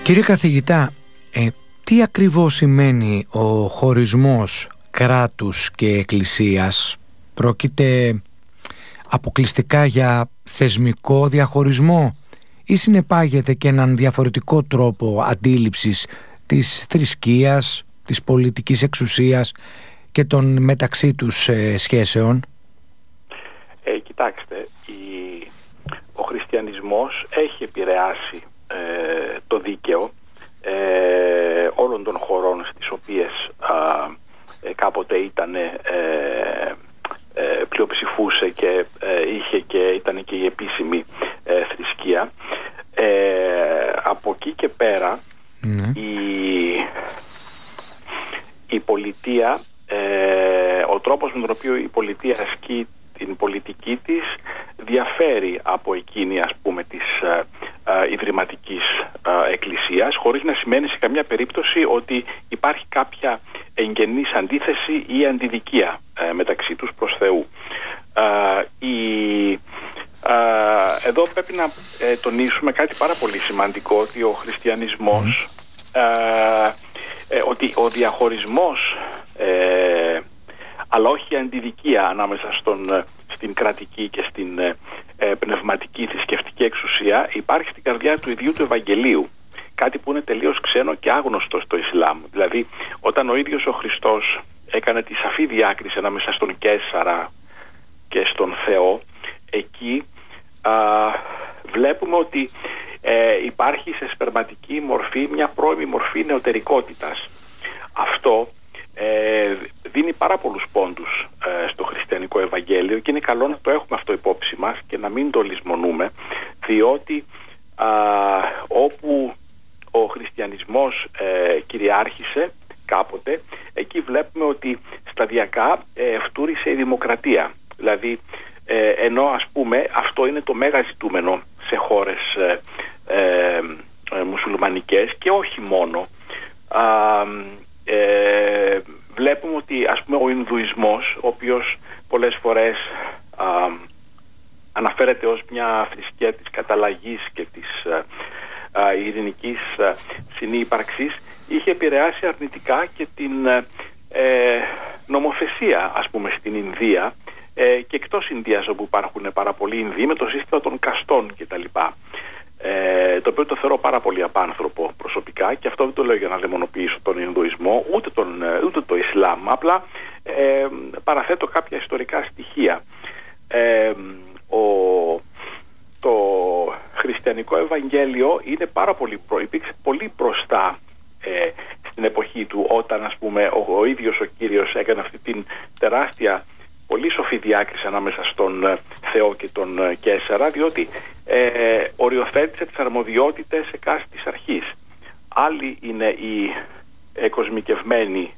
Κύριε καθηγητά, τι ακριβώς σημαίνει ο χωρισμός κράτους και εκκλησίας? Πρόκειται αποκλειστικά για θεσμικό διαχωρισμό ή συνεπάγεται και έναν διαφορετικό τρόπο αντίληψης της θρησκείας, της πολιτικής εξουσίας και των μεταξύ τους σχέσεων? Κοιτάξτε, ο χριστιανισμός έχει επηρεάσει το δίκαιο όλων των χωρών στις οποίες κάποτε πλειοψηφούσε και είχε και ήταν και η επίσημη θρησκεία. Από εκεί και πέρα η πολιτεία, ο τρόπος με τον οποίο η πολιτεία ασκεί την πολιτική της διαφέρει από εκείνη, ας πούμε, της ιδρυματικής εκκλησίας, χωρίς να σημαίνει σε καμιά περίπτωση ότι υπάρχει κάποια εγγενής αντίθεση ή αντιδικία μεταξύ τους προς Θεού. Εδώ πρέπει να τονίσουμε κάτι πάρα πολύ σημαντικό, ότι ο χριστιανισμός, ότι ο διαχωρισμός αλλά όχι η αντιδικία ανάμεσα στην κρατική και στην πνευματική θρησκευτική εξουσία υπάρχει στην καρδιά του ίδιου του Ευαγγελίου. Κάτι που είναι τελείως ξένο και άγνωστο στο Ισλάμ. Δηλαδή, όταν ο ίδιος ο Χριστός έκανε τη σαφή διάκριση ανάμεσα στον Καίσαρα και στον Θεό, εκεί βλέπουμε ότι υπάρχει σε σπερματική μορφή μια πρώιμη μορφή νεωτερικότητας. Αυτό δίνει πάρα πολλούς πόντους στο χριστιανικό Ευαγγέλιο και είναι καλό να το έχουμε αυτό υπόψη μας και να μην το λησμονούμε, διότι όπου ο χριστιανισμός κυριάρχησε κάποτε, εκεί βλέπουμε ότι σταδιακά φτούρισε η δημοκρατία. Δηλαδή, ενώ ας πούμε αυτό είναι το μέγα ζητούμενο σε χώρες μουσουλμανικές και όχι μόνο, βλέπουμε ότι, ας πούμε, ο Ινδουισμός, ο οποίος πολλές φορές αναφέρεται ως μια θρησκεία της καταλλαγής και της ειρηνικής συνύπαρξης, είχε επηρεάσει αρνητικά και την νομοθεσία, ας πούμε, στην Ινδία και εκτός Ινδίας, όπου υπάρχουν πάρα πολλοί Ινδοί, με το σύστημα των καστών κτλ. Το οποίο το θεωρώ πάρα πολύ απάνθρωπο προσωπικά, και αυτό δεν το λέω για να δαιμονοποιήσω τον Ινδουισμό ούτε το Ισλάμ, απλά παραθέτω κάποια ιστορικά στοιχεία. Το χριστιανικό Ευαγγέλιο είναι υπήρξε πολύ μπροστά στην εποχή του, όταν, ας πούμε, ο ίδιος ο Κύριος έκανε αυτή την τεράστια, πολύ σοφή διάκριση ανάμεσα στον Θεό και τον Καίσαρα, διότι οριοθέτησε τις αρμοδιότητες εκάστης αρχής. Άλλοι είναι οι κοσμικευμένοι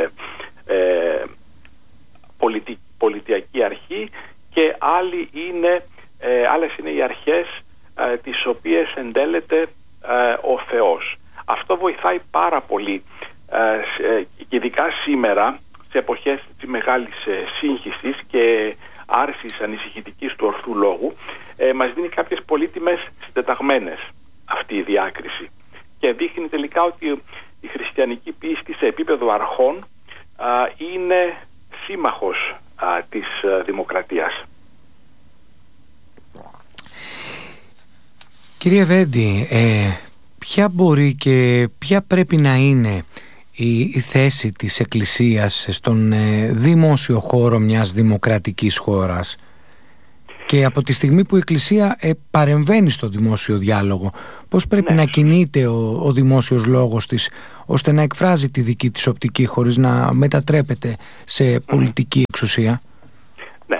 πολιτιακή αρχή και άλλες είναι οι αρχές τις οποίες εντέλεται ο Θεός. Αυτό βοηθάει πάρα πολύ και ειδικά σήμερα, σε εποχές της μεγάλης σύγχυσης και άρσης ανησυχητικής του ορθού λόγου, μας δίνει κάποιες πολύτιμες συντεταγμένες αυτή η διάκριση και δείχνει τελικά ότι η χριστιανική πίστη σε επίπεδο αρχών είναι σύμμαχος της δημοκρατίας. Κύριε Βέντη, ποια μπορεί και ποια πρέπει να είναι η θέση της Εκκλησίας στον δημόσιο χώρο μιας δημοκρατικής χώρας, και από τη στιγμή που η Εκκλησία παρεμβαίνει στο δημόσιο διάλογο, πώς πρέπει να κινείται ο δημόσιος λόγος της ώστε να εκφράζει τη δική της οπτική χωρίς να μετατρέπεται σε πολιτική εξουσία? Ναι,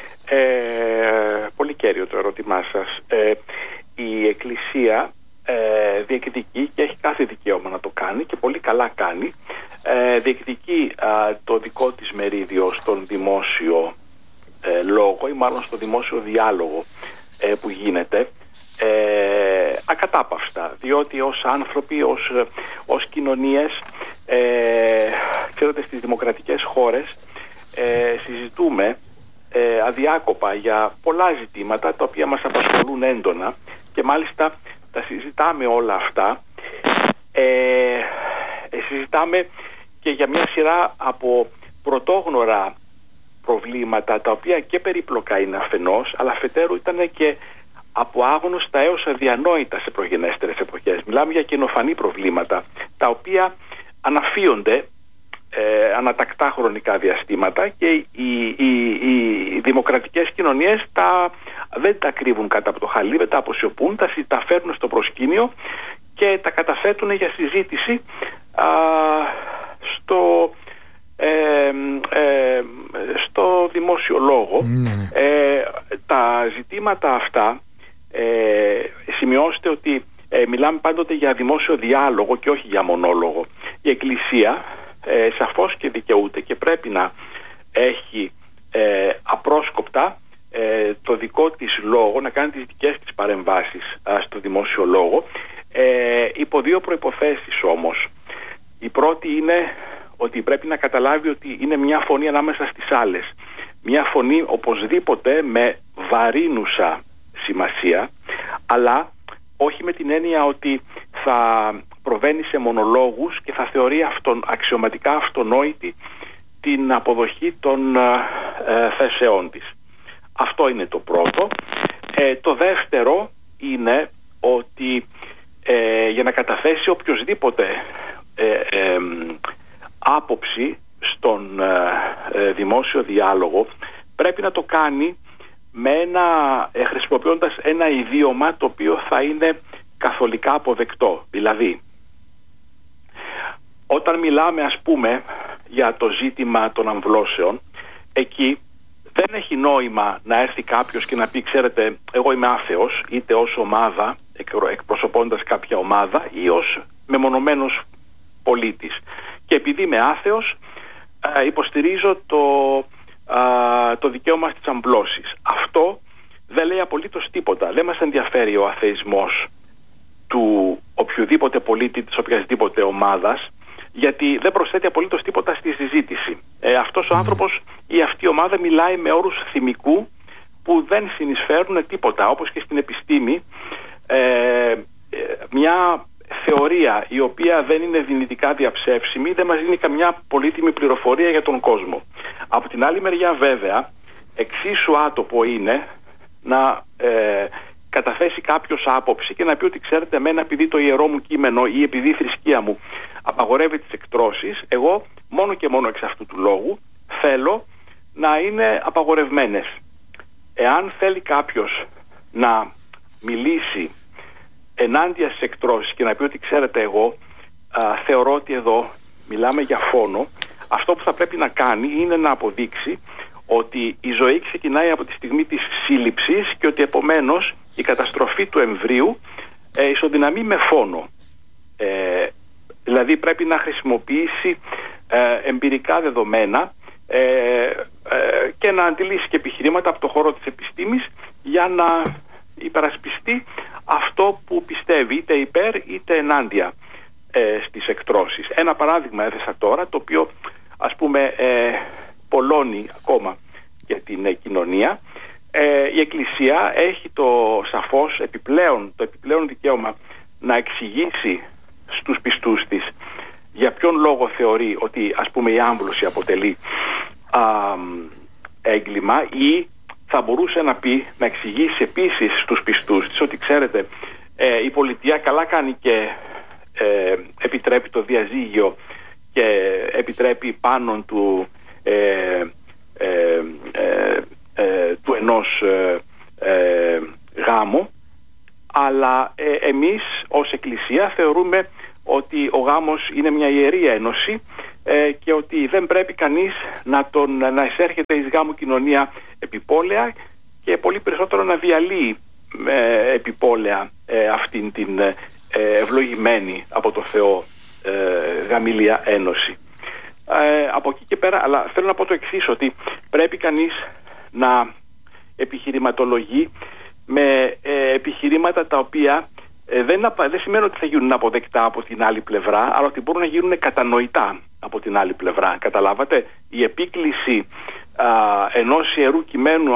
πολύ κέριο το ερώτημά σας. Η Εκκλησία διεκδικεί, και έχει κάθε δικαίωμα να το κάνει και πολύ καλά κάνει, διεκδικεί το δικό της μερίδιο στον δημόσιο λόγο, ή μάλλον στο δημόσιο διάλογο που γίνεται ακατάπαυστα, διότι ως άνθρωποι, ως κοινωνίες, ξέρετε, στις δημοκρατικές χώρες συζητούμε αδιάκοπα για πολλά ζητήματα τα οποία μας απασχολούν έντονα, και μάλιστα τα συζητάμε όλα αυτά συζητάμε και για μια σειρά από πρωτόγνωρα προβλήματα, τα οποία και περίπλοκα είναι αφενός, αλλά αφετέρου ήταν και από άγνωστα έως αδιανόητα σε προγενέστερες εποχές. Μιλάμε για καινοφανή προβλήματα, τα οποία αναφύονται ανατακτά χρονικά διαστήματα, και οι δημοκρατικές κοινωνίες δεν τα κρύβουν κάτω από το χαλί, δεν τα αποσιωπούν, τα φέρνουν στο προσκήνιο και τα καταθέτουν για συζήτηση στο δημόσιο λόγο. Τα ζητήματα αυτά, σημειώστε ότι μιλάμε πάντοτε για δημόσιο διάλογο και όχι για μονόλογο. Η Εκκλησία σαφώς και δικαιούται και πρέπει να έχει απρόσκοπτα το δικό της λόγο, να κάνει τις δικές της παρεμβάσεις στο δημόσιο λόγο, υπό δύο προϋποθέσεις όμως. Η πρώτη είναι ότι πρέπει να καταλάβει ότι είναι μια φωνή ανάμεσα στις άλλες. Μια φωνή οπωσδήποτε με βαρύνουσα σημασία, αλλά όχι με την έννοια ότι θα προβαίνει σε μονολόγους και θα θεωρεί αξιωματικά αυτονόητη την αποδοχή των θέσεών της. Αυτό είναι το πρώτο. Το δεύτερο είναι ότι για να καταθέσει οποιοσδήποτε άποψη στον δημόσιο διάλογο, πρέπει να το κάνει χρησιμοποιώντας ένα ιδίωμα το οποίο θα είναι καθολικά αποδεκτό. Δηλαδή, όταν μιλάμε ας πούμε για το ζήτημα των αμβλώσεων, εκεί δεν έχει νόημα να έρθει κάποιος και να πει, ξέρετε, εγώ είμαι άθεος, είτε ως ομάδα εκπροσωπώντας κάποια ομάδα ή ως μεμονωμένος πολίτης, και επειδή είμαι άθεος υποστηρίζω το δικαίωμα στις αμβλώσεις. Αυτό δεν λέει απολύτως τίποτα. Δεν μας ενδιαφέρει ο αθεισμός του οποιοδήποτε πολίτη της οποιασδήποτε ομάδας, γιατί δεν προσθέτει απολύτως τίποτα στη συζήτηση. Αυτός ο άνθρωπος ή αυτή η ομάδα μιλάει με όρους θυμικού που δεν συνεισφέρουν τίποτα. Όπως και στην επιστήμη, μια θεωρία η οποία δεν είναι δυνητικά διαψεύσιμη δεν μας δίνει καμιά πολύτιμη πληροφορία για τον κόσμο. Από την άλλη μεριά βέβαια, εξίσου άτοπο είναι να καταθέσει κάποιος άποψη και να πει ότι, ξέρετε, εμένα επειδή το ιερό μου κείμενο ή επειδή η θρησκεία μου απαγορεύει τις εκτρώσεις, εγώ μόνο και μόνο εξ αυτού του λόγου θέλω να είναι απαγορευμένες. Εάν θέλει κάποιος να μιλήσει ενάντια στις εκτρώσεις και να πει ότι, ξέρετε, εγώ θεωρώ ότι εδώ μιλάμε για φόνο, αυτό που θα πρέπει να κάνει είναι να αποδείξει ότι η ζωή ξεκινάει από τη στιγμή της σύλληψης και ότι επομένως η καταστροφή του εμβρίου ισοδυναμεί με φόνο. Δηλαδή πρέπει να χρησιμοποιήσει εμπειρικά δεδομένα και να αντιλήσει και επιχειρήματα από το χώρο της επιστήμης για να υπερασπιστεί αυτό που πιστεύει, είτε υπέρ είτε ενάντια στις εκτρώσεις. Ένα παράδειγμα έθεσα τώρα, το οποίο ας πούμε πολλώνει ακόμα για την κοινωνία. Η Εκκλησία έχει σαφώς το επιπλέον δικαίωμα να εξηγήσει στους πιστούς της για ποιον λόγο θεωρεί ότι ας πούμε η άμβλωση αποτελεί έγκλημα, ή θα μπορούσε να εξηγήσει επίσης στους πιστούς της ότι, ξέρετε, η πολιτεία καλά κάνει και επιτρέπει το διαζύγιο και επιτρέπει πάνων του ενός γάμου, αλλά εμείς ως Εκκλησία θεωρούμε ότι ο γάμος είναι μια ιερή ένωση και ότι δεν πρέπει κανείς να εισέρχεται εις γάμου κοινωνία επιπόλαια και πολύ περισσότερο να διαλύει επιπόλαια αυτήν την ευλογημένη από το Θεό γαμήλια ένωση. Από εκεί και πέρα, αλλά θέλω να πω το εξής, ότι πρέπει κανείς να επιχειρηματολογεί με επιχειρήματα τα οποία δεν σημαίνει ότι θα γίνουν αποδεκτά από την άλλη πλευρά, αλλά ότι μπορούν να γίνουν κατανοητά από την άλλη πλευρά. Καταλάβατε, η επίκληση ενός ιερού κειμένου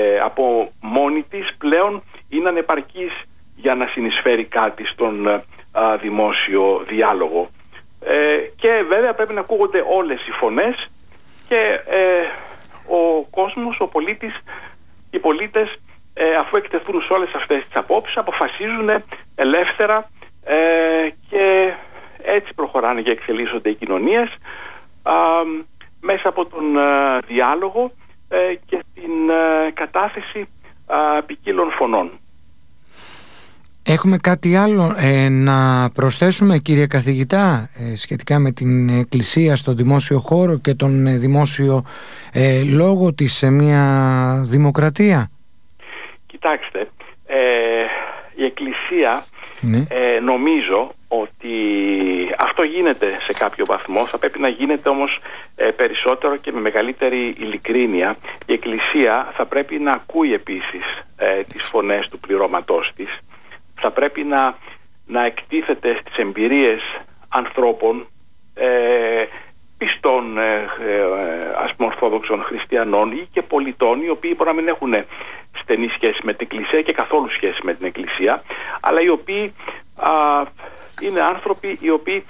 από μόνη της πλέον είναι ανεπαρκής για να συνεισφέρει κάτι στον δημόσιο διάλογο. Και βέβαια πρέπει να ακούγονται όλες οι φωνές και ο κόσμος, ο πολίτης, οι πολίτες, αφού εκτεθούν σε όλες αυτές τις απόψεις, αποφασίζουν ελεύθερα και έτσι προχωράνε και εξελίσσονται οι κοινωνίες μέσα από τον διάλογο και την κατάθεση ποικίλων φωνών. Έχουμε κάτι άλλο να προσθέσουμε, κύριε καθηγητά, σχετικά με την Εκκλησία στο δημόσιο χώρο και τον δημόσιο λόγο της σε μια δημοκρατία? Κοιτάξτε, η Εκκλησία νομίζω ότι αυτό γίνεται σε κάποιο βαθμό, θα πρέπει να γίνεται όμως περισσότερο και με μεγαλύτερη ειλικρίνεια. Η Εκκλησία θα πρέπει να ακούει επίσης τις φωνές του πληρώματός της, θα πρέπει να εκτίθεται στις εμπειρίες ανθρώπων πιστών, ας πούμε ορθόδοξων χριστιανών ή και πολιτών, οι οποίοι μπορεί να μην έχουν στενή σχέση με την Εκκλησία και καθόλου σχέση με την Εκκλησία, αλλά οι οποίοι είναι άνθρωποι οι οποίοι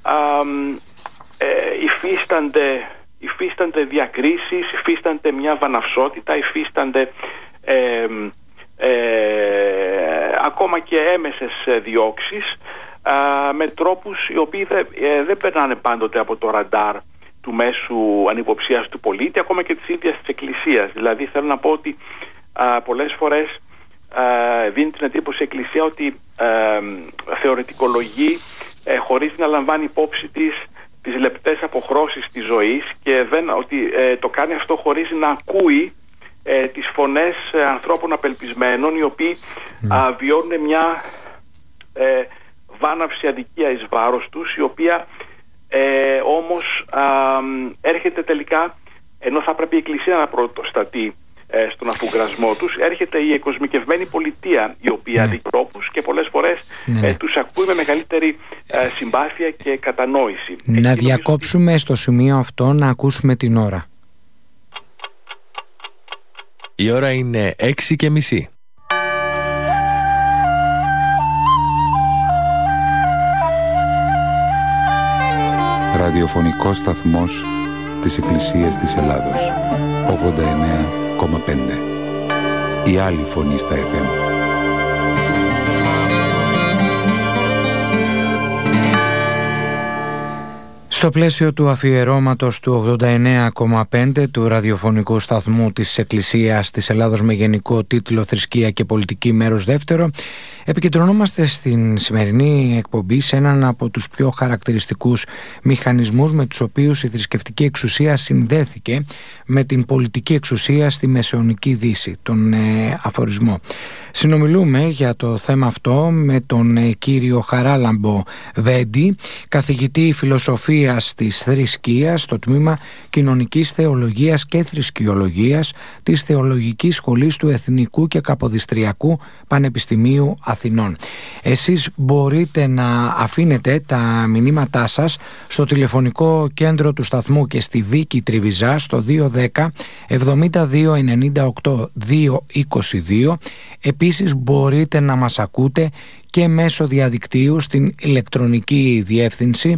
υφίστανται διακρίσεις, υφίστανται μια βαναυσότητα, υφίστανται ακόμα και έμεσες διώξεις με τρόπους οι οποίοι δεν περνάνε πάντοτε από το ραντάρ του μέσου ανυποψίας του πολίτη, ακόμα και της ίδιας της Εκκλησίας. Δηλαδή θέλω να πω ότι πολλές φορές δίνει την εντύπωση η Εκκλησία ότι θεωρητικολογεί χωρίς να λαμβάνει υπόψη της τις λεπτές αποχρώσεις της ζωής και ότι το κάνει αυτό χωρίς να ακούει τις φωνές ανθρώπων απελπισμένων, οι οποίοι βιώνουν μια βάναυση αδικία εις βάρος τους, η οποία όμως έρχεται τελικά, ενώ θα πρέπει η Εκκλησία να πρωτοστατεί στον αφουγκρασμό τους, έρχεται η εκοσμικευμένη πολιτεία, η οποία αντιτρόπους και πολλές φορές τους ακούει με μεγαλύτερη συμπάθεια και κατανόηση. Να διακόψουμε στο σημείο αυτό να ακούσουμε την ώρα. Η ώρα είναι 6:30. Ραδιοφωνικός σταθμός της Εκκλησίας της Ελλάδος, 89,5. Η άλλη φωνή στα FM. Στο πλαίσιο του αφιερώματος του 89,5 του ραδιοφωνικού σταθμού της Εκκλησίας της Ελλάδος με γενικό τίτλο «Θρησκεία και πολιτική» μέρος δεύτερο, επικεντρωνόμαστε στην σημερινή εκπομπή σε έναν από τους πιο χαρακτηριστικούς μηχανισμούς με τους οποίους η θρησκευτική εξουσία συνδέθηκε με την πολιτική εξουσία στη Μεσαιωνική Δύση, τον αφορισμό. Συνομιλούμε για το θέμα αυτό με τον κύριο Χαράλαμπο Βέντη, καθηγητή φιλοσοφίας της θρησκείας στο τμήμα Κοινωνικής Θεολογίας και Θρησκειολογίας της Θεολογικής Σχολής του Εθνικού και Καποδιστριακού Πανεπιστημίου Αθηνών. Εσείς μπορείτε να αφήνετε τα μηνύματά σας στο τηλεφωνικό κέντρο του σταθμού και στη Βίκη Τριβιζά στο 210 72 98 222. Επίσης μπορείτε να μας ακούτε και μέσω διαδικτύου στην ηλεκτρονική διεύθυνση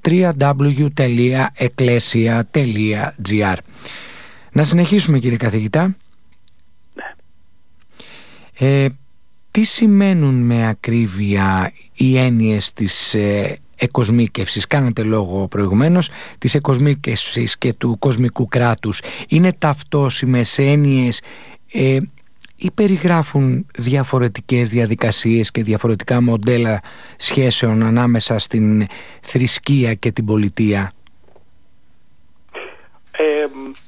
www.ecclesia.gr. Να συνεχίσουμε, κύριε καθηγητά. Τι σημαίνουν με ακρίβεια οι έννοιες της εκοσμίκευσης? Κάνατε λόγο προηγουμένως της εκοσμίκευσης και του κοσμικού κράτους. Είναι ταυτόσιμες έννοιες ή περιγράφουν διαφορετικές διαδικασίες και διαφορετικά μοντέλα σχέσεων ανάμεσα στην θρησκεία και την πολιτεία?